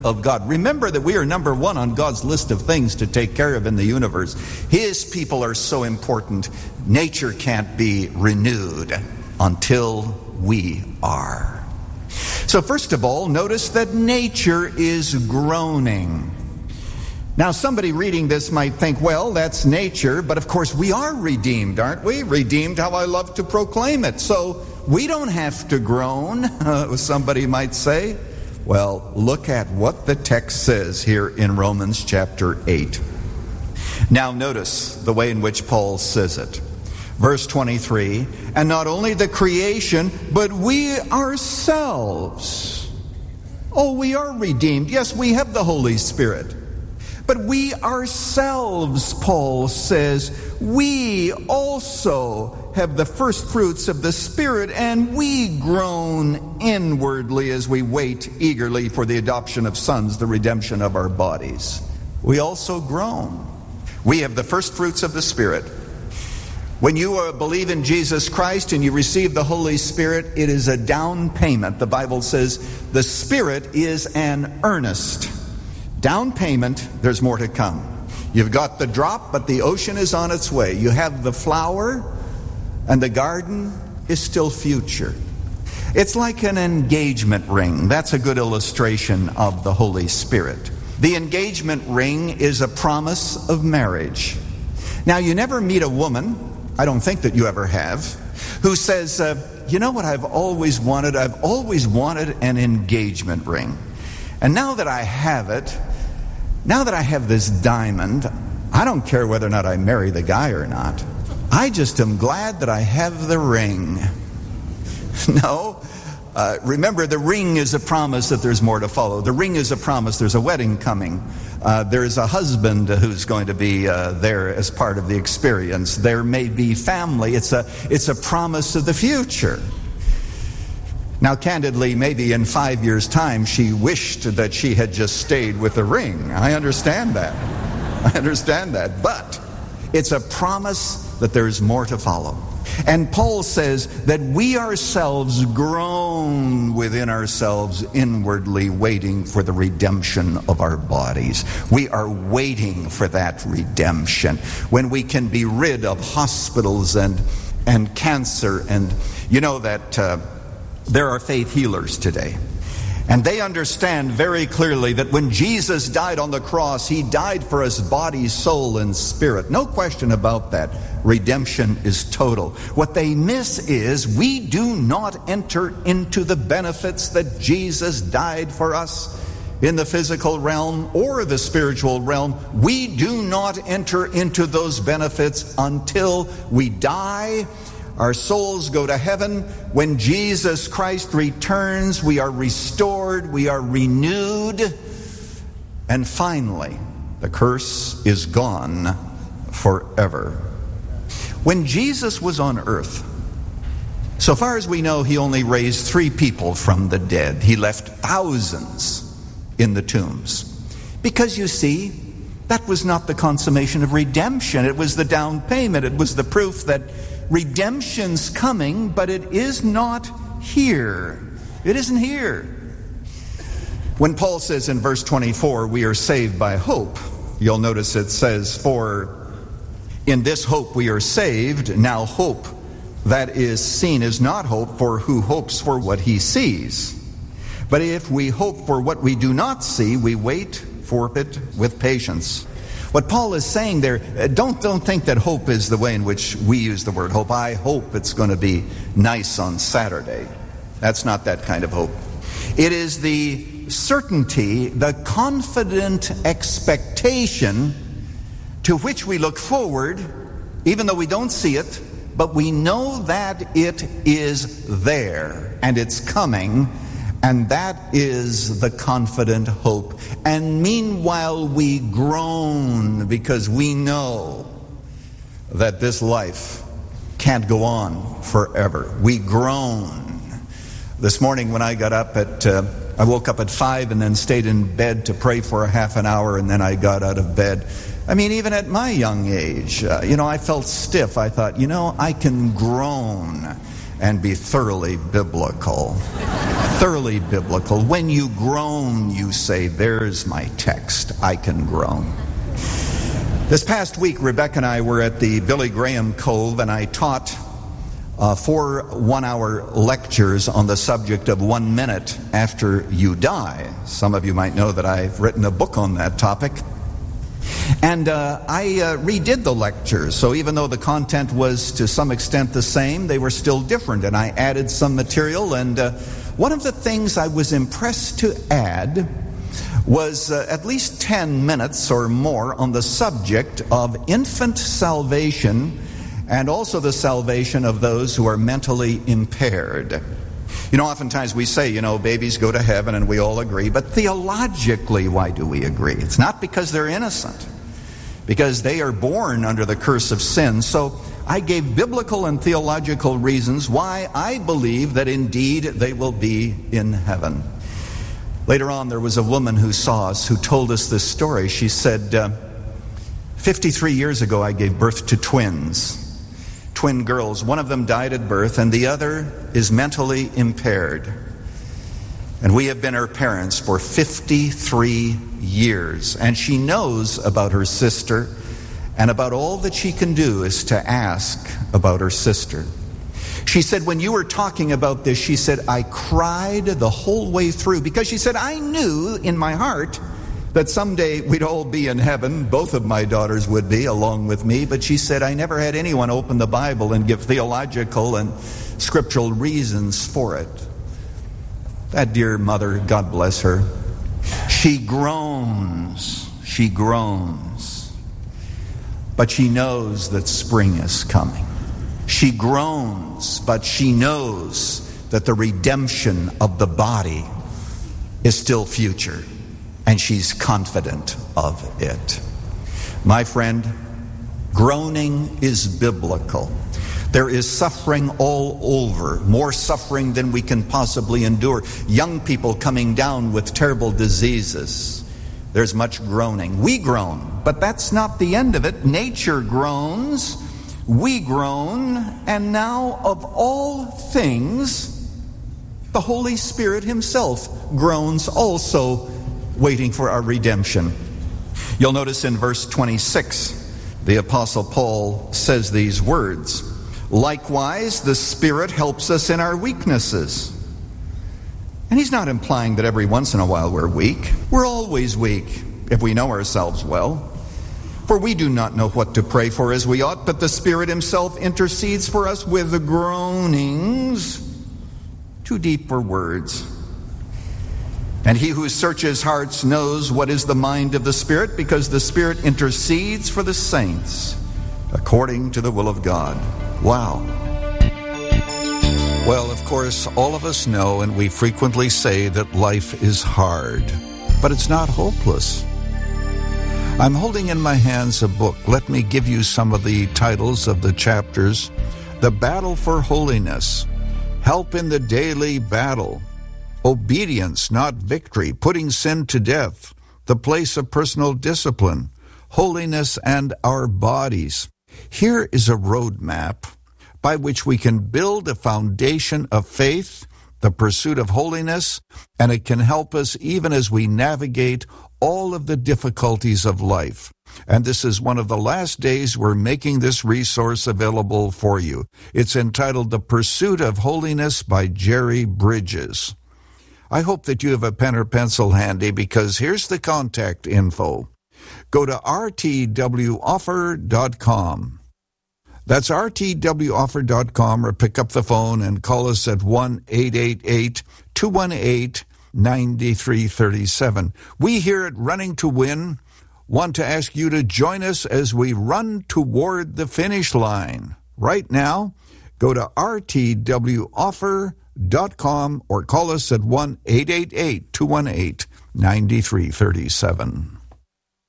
of God. Remember that we are number one on God's list of things to take care of in the universe. His people are so important. Nature can't be renewed until we are. So first of all, notice that nature is groaning. Now, somebody reading this might think, well, that's nature, but of course we are redeemed, aren't we? Redeemed, how I love to proclaim it. So we don't have to groan, somebody might say. Well, look at what the text says here in Romans chapter 8. Now notice the way in which Paul says it. Verse 23, and not only the creation, but we ourselves. Oh, we are redeemed. Yes, we have the Holy Spirit. But we ourselves, Paul says, we also have the first fruits of the Spirit, and we groan inwardly as we wait eagerly for the adoption of sons, the redemption of our bodies. We also groan. We have the first fruits of the Spirit. When you believe in Jesus Christ and you receive the Holy Spirit, it is a down payment. The Bible says the Spirit is an earnest down payment. There's more to come. You've got the drop, but the ocean is on its way. You have the flower, and the garden is still future. It's like an engagement ring. That's a good illustration of the Holy Spirit. The engagement ring is a promise of marriage. Now, you never meet a woman, I don't think that you ever have, who says, you know what I've always wanted? I've always wanted an engagement ring. And now that I have it, now that I have this diamond, I don't care whether or not I marry the guy or not. I just am glad that I have the ring. No. Remember, the ring is a promise that there's more to follow. The ring is a promise there's a wedding coming. There's a husband who's going to be there as part of the experience. There may be family. It's a promise of the future. Now, candidly, maybe in 5 years' time, she wished that she had just stayed with the ring. I understand that. But it's a promise that there's more to follow. And Paul says that we ourselves groan within ourselves inwardly, waiting for the redemption of our bodies. We are waiting for that redemption, when we can be rid of hospitals and cancer. And you know that there are faith healers today. And they understand very clearly that when Jesus died on the cross, He died for us body, soul, and spirit. No question about that. Redemption is total. What they miss is we do not enter into the benefits that Jesus died for us in the physical realm or the spiritual realm. We do not enter into those benefits until we die. Our souls go to heaven. When Jesus Christ returns, we are restored, we are renewed, and finally, the curse is gone forever. When Jesus was on earth, so far as we know, He only raised 3 people from the dead. He left thousands in the tombs. Because you see, that was not the consummation of redemption. It was the down payment. It was the proof that redemption's coming, but it is not here. It isn't here. When Paul says in verse 24, we are saved by hope, you'll notice it says, for in this hope we are saved. Now hope that is seen is not hope, for who hopes for what he sees? But if we hope for what we do not see, we wait for it with patience. What Paul is saying there, don't think that hope is the way in which we use the word hope. I hope it's going to be nice on Saturday. That's not that kind of hope. It is the certainty, the confident expectation to which we look forward, even though we don't see it, but we know that it is there and it's coming. And that is the confident hope. And meanwhile, we groan because we know that this life can't go on forever. We groan. This morning when I got up I woke up at 5 and then stayed in bed to pray for a half an hour, and then I got out of bed. I mean, even at my young age, I felt stiff. I thought, I can groan and be thoroughly biblical. thoroughly biblical. When you groan, you say, there's my text. I can groan. This past week, Rebecca and I were at the Billy Graham Cove, and I taught 4 one-hour lectures on the subject of 1 minute after you die. Some of you might know that I've written a book on that topic. And I redid the lectures, so even though the content was to some extent the same, they were still different, and I added some material. And one of the things I was impressed to add was at least 10 minutes or more on the subject of infant salvation and also the salvation of those who are mentally impaired. You know, oftentimes we say, babies go to heaven, and we all agree, but theologically, why do we agree? It's not because they're innocent, because they are born under the curse of sin. So I gave biblical and theological reasons why I believe that indeed they will be in heaven. Later on, there was a woman who saw us who told us this story. She said, 53 years ago, I gave birth to twin girls. One of them died at birth, and the other is mentally impaired. And we have been her parents for 53 years. And she knows about her sister, and about all that she can do is to ask about her sister. She said, when you were talking about this, she said, I cried the whole way through, because she said, I knew in my heart that someday we'd all be in heaven. Both of my daughters would be, along with me. But she said, I never had anyone open the Bible and give theological and scriptural reasons for it. That dear mother, God bless her, she groans. But she knows that spring is coming. She groans, but she knows that the redemption of the body is still future. And she's confident of it. My friend, groaning is biblical. There is suffering all over, more suffering than we can possibly endure. Young people coming down with terrible diseases. There's much groaning. We groan, but that's not the end of it. Nature groans, we groan, and now of all things, the Holy Spirit himself groans also, waiting for our redemption. You'll notice in verse 26, the Apostle Paul says these words, likewise, the Spirit helps us in our weaknesses. And he's not implying that every once in a while we're weak. We're always weak if we know ourselves well. For we do not know what to pray for as we ought, but the Spirit himself intercedes for us with the groanings too deep for words. And he who searches hearts knows what is the mind of the Spirit, because the Spirit intercedes for the saints according to the will of God. Wow. Well, of course, all of us know, and we frequently say, that life is hard, but it's not hopeless. I'm holding in my hands a book. Let me give you some of the titles of the chapters. The Battle for Holiness, Help in the Daily Battle, Obedience, Not Victory, Putting Sin to Death, The Place of Personal Discipline, Holiness and Our Bodies. Here is a roadmap by which we can build a foundation of faith, the pursuit of holiness, and it can help us even as we navigate all of the difficulties of life. And this is one of the last days we're making this resource available for you. It's entitled The Pursuit of Holiness by Jerry Bridges. I hope that you have a pen or pencil handy, because here's the contact info. Go to rtwoffer.com. That's rtwoffer.com, or pick up the phone and call us at 1-888-218-9337. We here at Running to Win want to ask you to join us as we run toward the finish line. Right now, go to rtwoffer.com or call us at 1-888-218-9337.